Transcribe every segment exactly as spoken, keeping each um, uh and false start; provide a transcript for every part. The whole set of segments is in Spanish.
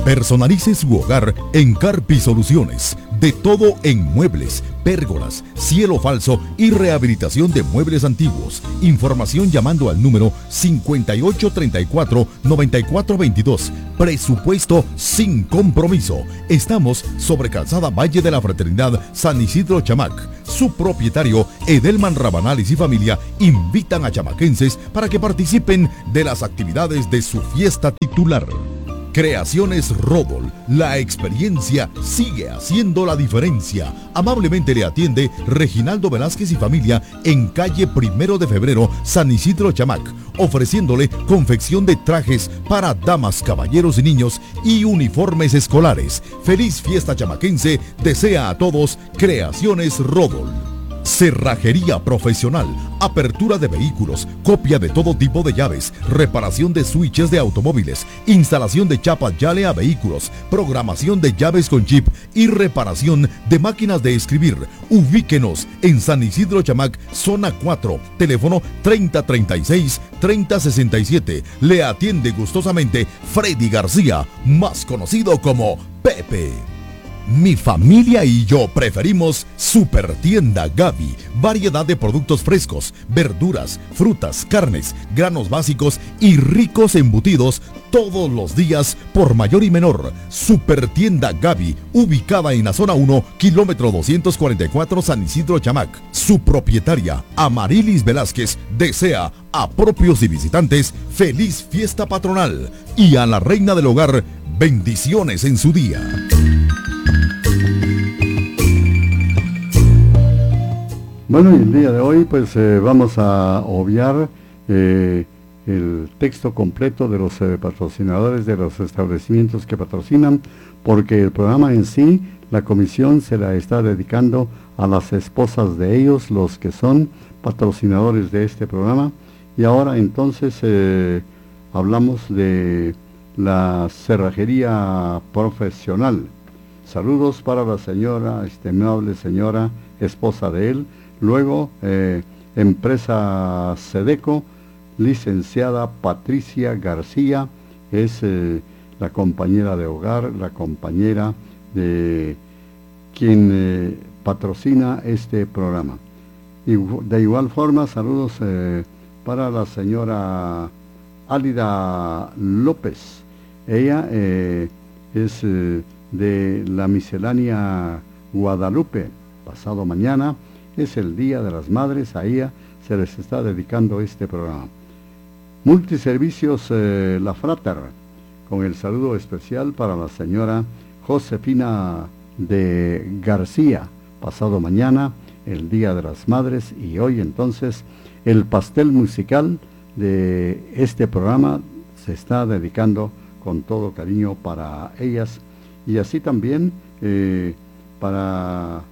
Personalice su hogar en Carpi Soluciones. De todo en muebles, pérgolas, cielo falso y rehabilitación de muebles antiguos. Información llamando al número cincuenta y ocho treinta y cuatro noventa y cuatro veintidós. Presupuesto sin compromiso. Estamos sobre Calzada Valle de la Fraternidad San Isidro Chamac. Su propietario, Edelman Rabanales y familia, invitan a chamaquenses para que participen de las actividades de su fiesta titular. Creaciones Rodol, la experiencia sigue haciendo la diferencia. Amablemente le atiende Reginaldo Velázquez y familia en calle Primero de Febrero, San Isidro Chamac, ofreciéndole confección de trajes para damas, caballeros y niños y uniformes escolares. Feliz fiesta chamaquense desea a todos Creaciones Rodol. Cerrajería profesional, apertura de vehículos, copia de todo tipo de llaves, reparación de switches de automóviles, instalación de chapas Yale a vehículos, programación de llaves con chip y reparación de máquinas de escribir. Ubíquenos en San Isidro Chamac, zona cuatro, teléfono treinta treinta y seis treinta sesenta y siete. Le atiende gustosamente Freddy García, más conocido como Pepe. Mi familia y yo preferimos Supertienda Gaby. Variedad de productos frescos, verduras, frutas, carnes, granos básicos y ricos embutidos todos los días por mayor y menor. Supertienda Gaby, ubicada en la zona uno, kilómetro doscientos cuarenta y cuatro, San Isidro Chamac. Su propietaria, Amarilis Velázquez, desea a propios y visitantes feliz fiesta patronal y a la reina del hogar bendiciones en su día. Bueno, y el día de hoy pues eh, vamos a obviar eh, el texto completo de los eh, patrocinadores de los establecimientos que patrocinan, porque el programa en sí, la comisión se la está dedicando a las esposas de ellos, los que son patrocinadores de este programa. Y ahora entonces eh, hablamos de la cerrajería profesional. Saludos para la señora, estimable señora, esposa de él. Luego, eh, empresa Sedeco, licenciada Patricia García, es eh, la compañera de hogar, la compañera de quien eh, patrocina este programa. Y de igual forma, saludos eh, para la señora Álida López. Ella eh, es eh, de la miscelánea Guadalupe. Pasado mañana es el Día de las Madres, a ella se les está dedicando este programa. Multiservicios eh, La Frater, con el saludo especial para la señora Josefina de García. Pasado mañana, el Día de las Madres, y hoy entonces el pastel musical de este programa se está dedicando con todo cariño para ellas, y así también eh, para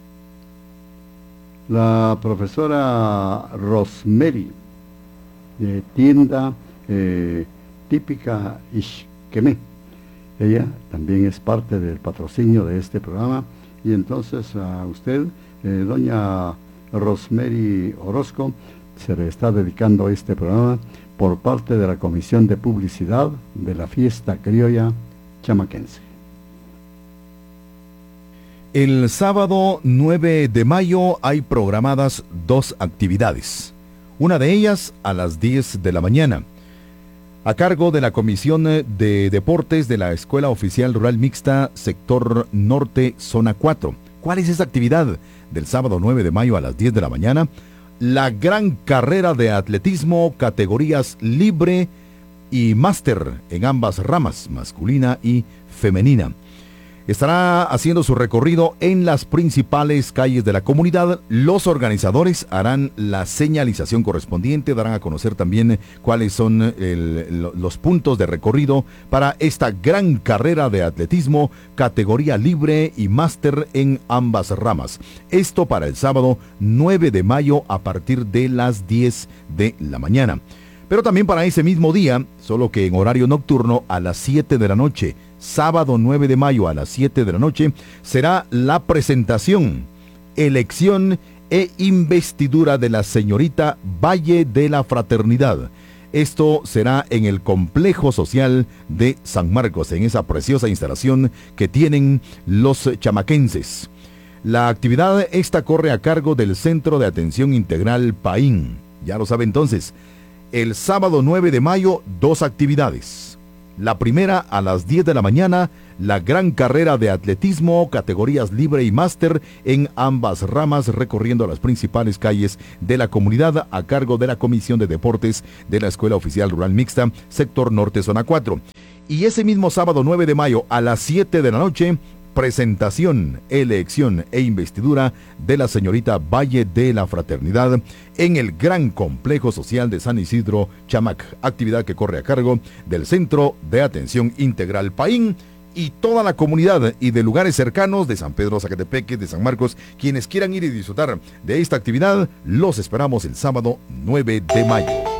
la profesora Rosemary, de tienda eh, típica Ixquemé. Ella también es parte del patrocinio de este programa, y entonces a usted, eh, doña Rosemary Orozco, se le está dedicando este programa por parte de la Comisión de Publicidad de la Fiesta Criolla Chamaquense. El sábado nueve de mayo hay programadas dos actividades. Una de ellas a las diez de la mañana, a cargo de la Comisión de Deportes de la Escuela Oficial Rural Mixta, Sector Norte, Zona cuatro. ¿Cuál es esa actividad del sábado nueve de mayo a las diez de la mañana? La gran carrera de atletismo, categorías libre y máster en ambas ramas, masculina y femenina. Estará haciendo su recorrido en las principales calles de la comunidad. Los organizadores harán la señalización correspondiente, darán a conocer también cuáles son el, los puntos de recorrido para esta gran carrera de atletismo, categoría libre y máster en ambas ramas. Esto para el sábado nueve de mayo a partir de las diez de la mañana. Pero también para ese mismo día, solo que en horario nocturno, a las siete de la noche, sábado nueve de mayo a las siete de la noche, será la presentación, elección e investidura de la señorita Valle de la Fraternidad. Esto será en el complejo social de San Marcos, en esa preciosa instalación que tienen los chamaquenses. La actividad esta corre a cargo del Centro de Atención Integral Paín. Ya lo sabe entonces, el sábado nueve de mayo, dos actividades. La primera a las diez de la mañana, la gran carrera de atletismo, categorías libre y máster en ambas ramas, recorriendo las principales calles de la comunidad a cargo de la Comisión de Deportes de la Escuela Oficial Rural Mixta, Sector Norte, Zona cuatro. Y ese mismo sábado nueve de mayo a las siete de la noche, presentación, elección e investidura de la señorita Valle de la Fraternidad en el gran complejo social de San Isidro Chamac, actividad que corre a cargo del Centro de Atención Integral Paín y toda la comunidad y de lugares cercanos de San Pedro Zacatepeque, de San Marcos. Quienes quieran ir y disfrutar de esta actividad, los esperamos el sábado nueve de mayo.